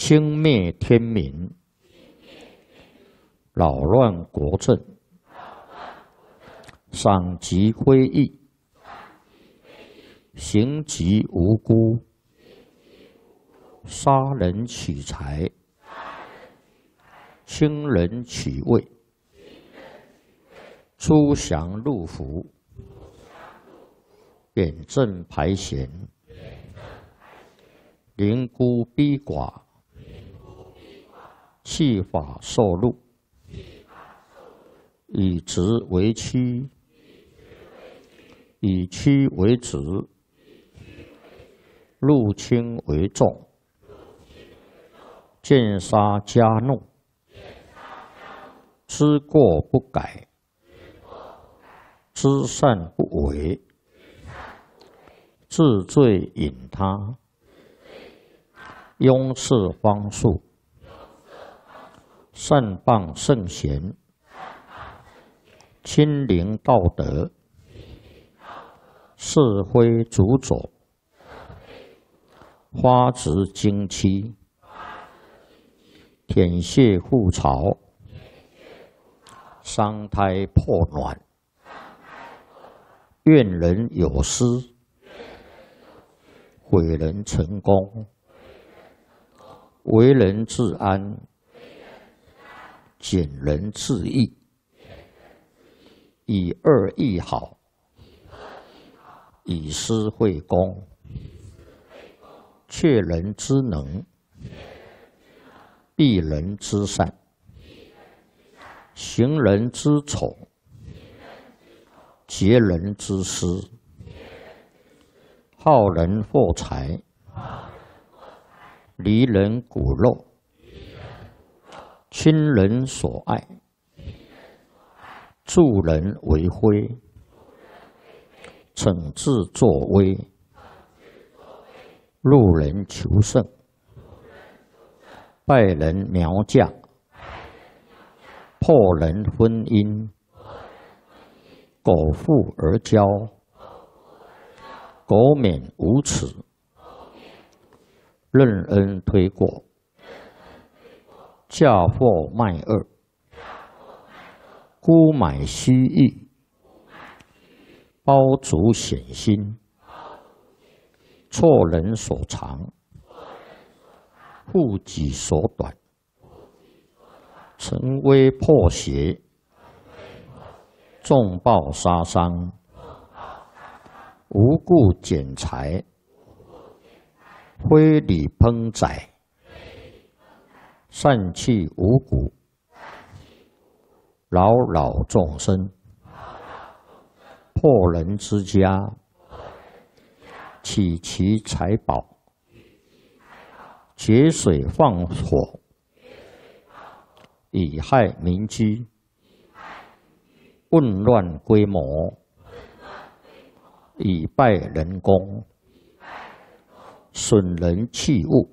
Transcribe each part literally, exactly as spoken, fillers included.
兴灭天民，扰乱国政，赏极非义，刑极无辜，杀人取财，兴人取位，出降入伏，远镇排贤，凌孤逼寡，弃法受禄，以直为屈，以屈为直，入轻为重，见杀加怒，知过不改，知善不为，治罪引他，庸事方术，善谤圣贤，亲临道德，是非主佐，花直经期，舔血护巢，伤胎破卵，怨人有失，毁人成功，为人自安，减人自益，以恶易好，以私会公，却人之能，避人之善，行人之丑，劫人之私，好人获财，离人骨肉，亲人所爱，助人为非，惩治作威，路人求胜，败人苗将，破人婚姻，苟富而骄，苟免无耻，任恩推过，嫁祸卖恶，沽买虚誉，包足显心，错人所长，护己所短，成威破邪，重报杀伤，无故减财，非礼烹宰，善弃五谷，扰扰众生，破人之家，起其财宝，决水放火，以害民居，混乱规模，以败人功，损人器物，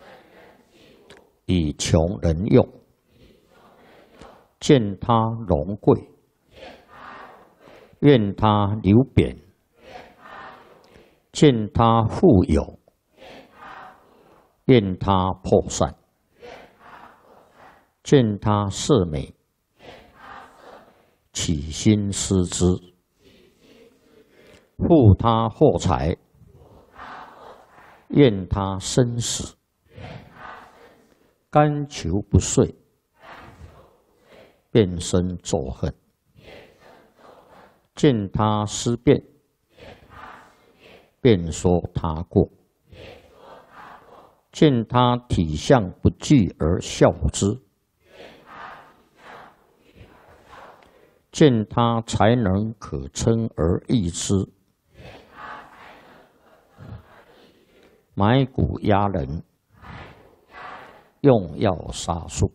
以穷人用，见他荣贵，愿他流贬，见他富有，愿他破散，见他赦美，起心思之，护他获财，愿他生死，甘求不遂，变生作恨，见他思变，便说他过，见他体相不具而笑之，见他才能可称而易之，买骨压人，用药杀术，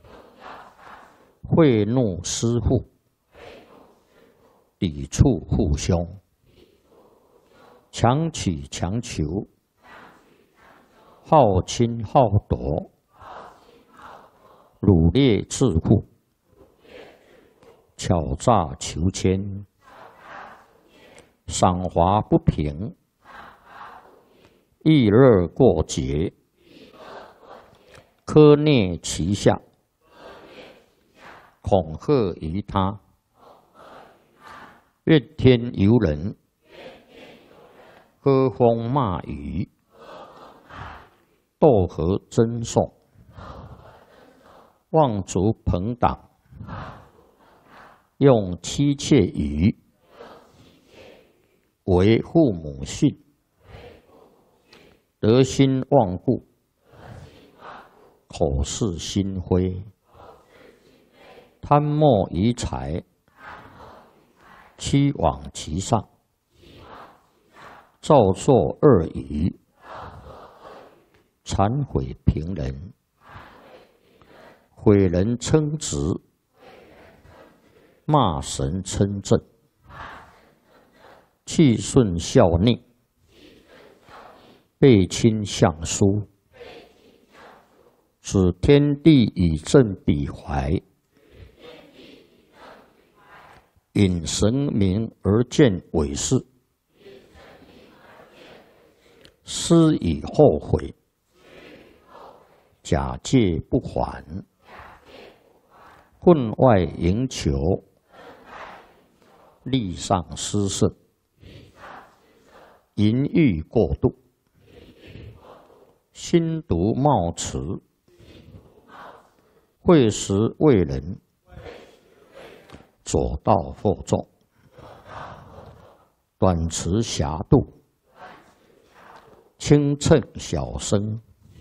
贿赂私妇，抵触父兄，强取强求，好侵好夺，掳掠致富，巧诈求签，赏罚不平，逸乐过节， 苛虐其下，恐吓于他，怨天尤人，喝风骂雨，斗河争讼，妄族朋党，用妻妾语，为父母训，得心忘故，口是心非，贪墨于财，欺罔其上，造作恶语，谄毁平人，毁人称职，骂神称正，气顺效逆，背亲相疏，使天地以正彼怀，引神明而见伪事，思以后悔，假借不还，分外营求，利上失色，淫欲过度，心毒冒迟，会时为人，左道惑众，短持狭度，轻称小生，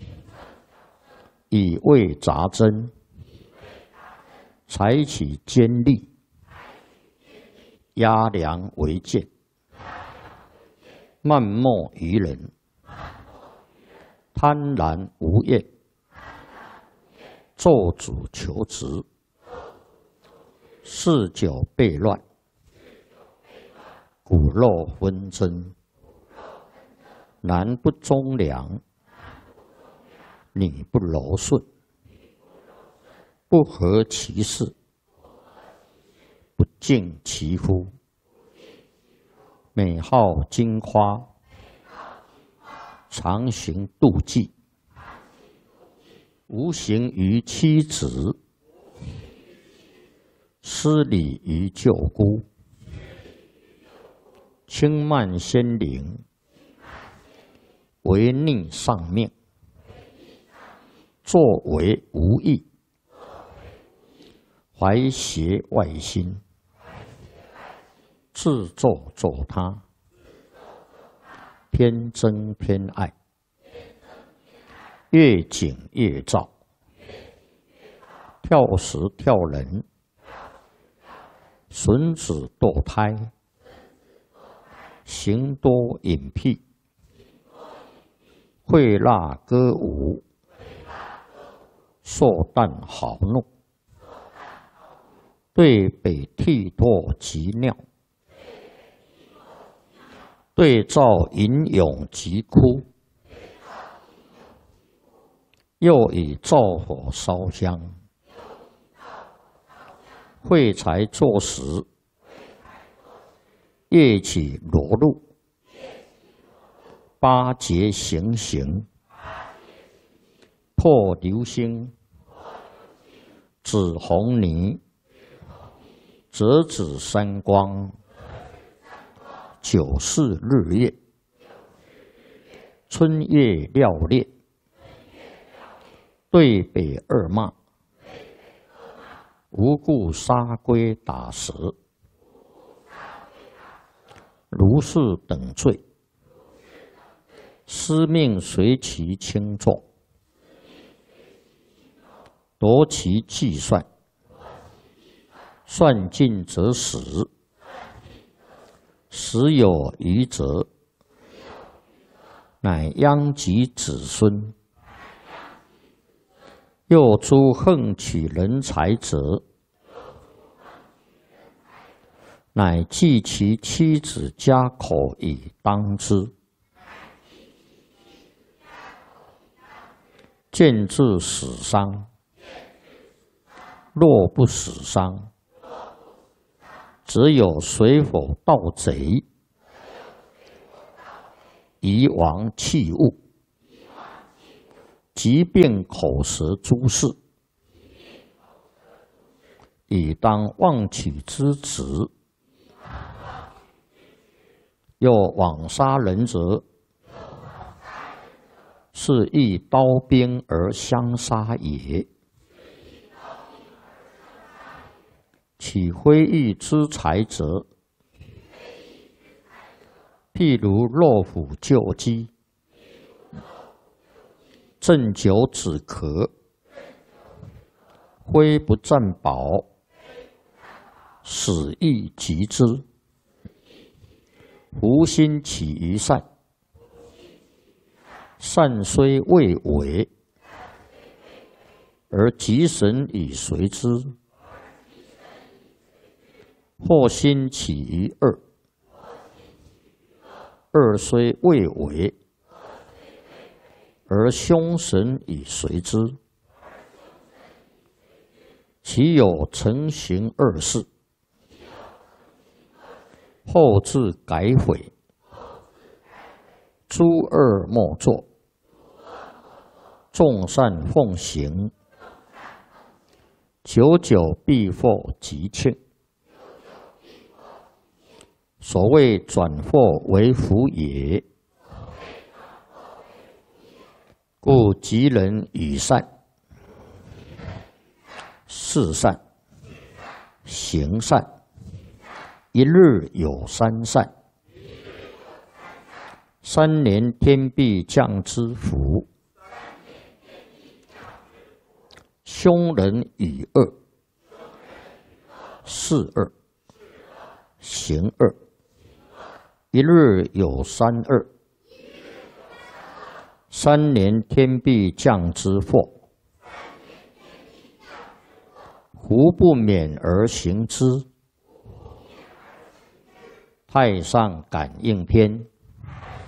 以为杂真，采取坚利，压梁为剑，漫莫于人，贪婪无厌，做主求职，嗜酒悖乱，骨肉纷争，男不忠良，女不柔顺，不合其事，不敬其夫，美好金花，常行妒忌，无形于妻子，失礼于舅姑，轻慢先灵，违逆上命，作为无益，怀邪外心，自作作他，偏憎偏爱，越紧越躁，跳时跳人，损子堕胎，行多隐僻，会蜡歌舞，硕旦好怒，对北涕唾急尿，对照吟咏急哭，又以灶火烧香，会财作时，夜起裸露，八节行刑，破流星，指红泥，折指三光，九世日月，春夜料烈，对北二骂，无故杀龟打蛇，如是等罪，司命随其轻重，夺其计算，算尽则死，时有余则，乃殃及子孙。又诸横取人才者，乃计其妻子家口以当之。见至死伤，若不死伤，则有水否盗贼，遗亡器物， 疾病口舌诸事，以当妄取之执。又枉杀人者，是以刀兵而相杀也。取非义之财者，譬如肉虎救鸡，鸩酒止渴，非不占宝，使亦及之。夫心起于善，善虽未为，而吉神以随之；或心起于恶，恶虽未为，而凶神以随之。其有成行恶事，后自改悔，诸恶莫作，众善奉行，久久必获吉庆。所谓转祸为福也，故吉人与善，事善，行善。一日有三善，三年天必降之福。凶人与恶，事恶，行恶。一日有三恶，三年天必降之祸。胡不免而行之？太上感应篇。